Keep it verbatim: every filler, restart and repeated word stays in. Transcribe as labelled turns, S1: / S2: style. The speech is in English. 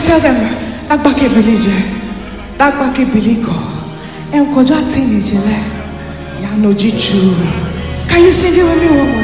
S1: tell them, Lagbake Bilije, Lagbake Biliko, and Koja Tinijele, Yanojichu. Can you sing it with me one more time?